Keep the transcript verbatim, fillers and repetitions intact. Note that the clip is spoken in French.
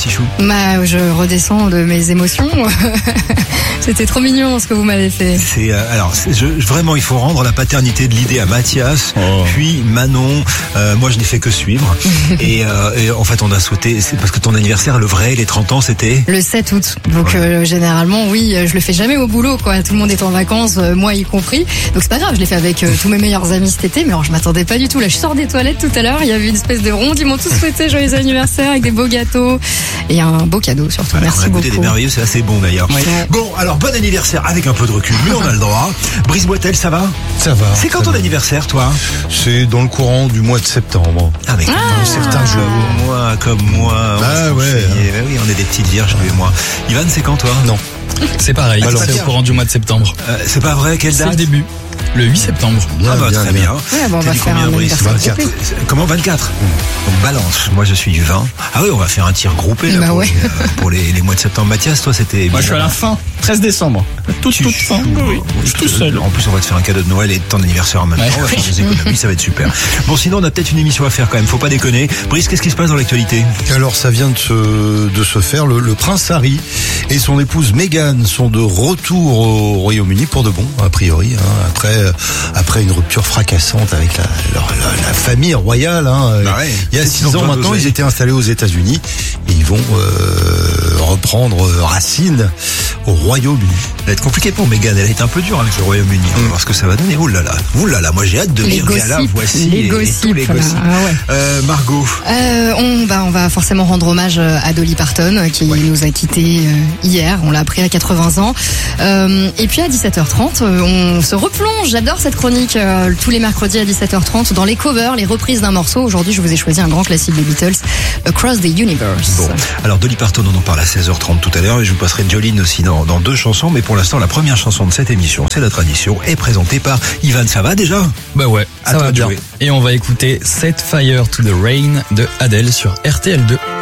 petit chou? Bah, je redescends de mes émotions. C'était trop mignon ce que vous m'avez fait. C'est euh, alors c'est, je, vraiment il faut rendre la paternité de l'idée à Mathias, oh. puis Manon. Euh, moi je n'ai fait que suivre et, euh, et en fait on a souhaité, c'est parce que ton anniversaire le vrai les trente ans c'était le sept août. Donc ouais. euh, généralement oui, je le fais jamais au boulot quoi. Tout le monde est en vacances, euh, moi y compris. Donc c'est pas grave, je l'ai fait avec euh, tous mes meilleurs amis cet été. Mais alors je m'attendais pas du tout. Là je sors des toilettes tout à l'heure, il y avait une espèce de ronde. Ils m'ont tous souhaité joyeux anniversaire avec des beaux gâteaux et un beau cadeau surtout. Ouais, merci on a beaucoup. Des merveilleux, c'est assez bon d'ailleurs. Ouais. Bon alors bon anniversaire avec un peu de recul, mais on a le droit. Brice Boitel, ça va? Ça va. C'est quand ça ton va. anniversaire, toi? C'est dans le courant du mois de septembre. Ah, mais ah, comme certains jours. Comme moi, comme moi. Ah ouais. Ben oui, on est des petites vierges, lui et moi. Ivan, c'est quand, toi? Non. C'est pareil, Alors, c'est au courant du mois de septembre. Euh, c'est pas vrai, quelle date? C'est le début. Le huit septembre. Bien, ah bah bien, très bien. bien. Ouais, bon, on va faire combien, un Brice? anniversaire vingt-quatre. Comment vingt-quatre? mmh. Donc balance. Moi je suis vingt. Ah oui, on va faire un tir groupé là, bah pour, ouais. les, euh, pour les, les mois de septembre. Mathias, toi c'était. Moi je suis à la fin, treize décembre. Toute toute fin. Oui, je suis tout seul. En plus on va te faire un cadeau de Noël et de ton anniversaire en même temps. Ouais. On va faire des économies, ça va être super. Bon sinon on a peut-être une émission à faire quand même. Faut pas déconner. Brice, qu'est-ce qui se passe dans l'actualité? Alors ça vient de se, de se faire. Le, le prince Harry et son épouse Meghan sont de retour au Royaume-Uni pour de bon, a priori. Hein, après, après une rupture fracassante avec la, la, la, la famille royale. Hein. Bah ouais. Il y a six ans maintenant, ils étaient installés aux États-Unis et ils vont euh, reprendre racine au Royaume-Uni. Ça va être compliqué pour Meghan. Elle a été un peu dure avec le Royaume-Uni. On va voir ce que ça va donner. Ouh là là, ouh là là. Moi j'ai hâte de Les lire. Gala, voici les et, gossips, et tous les gossips. ah ouais. euh, Margot. Euh, on, bah, on va forcément rendre hommage à Dolly Parton qui ouais. nous a quittés euh, hier. On l'a appris à quatre-vingts ans. Euh, et puis à dix-sept heures trente, euh, on se replonge. J'adore cette chronique euh, tous les mercredis à dix-sept heures trente dans les covers, les reprises d'un morceau. Aujourd'hui, je vous ai choisi un grand classique des Beatles, Across the Universe. Bon, alors Dolly Parton, on en parle à seize heures trente tout à l'heure et je vous passerai Jolene aussi dans, dans deux chansons. Mais pour l'instant, la première chanson de cette émission, c'est la tradition, est présentée par Ivan. Ça va déjà? Bah ouais, ça va bien. Et on va écouter Set Fire to the Rain de Adele sur R T L deux.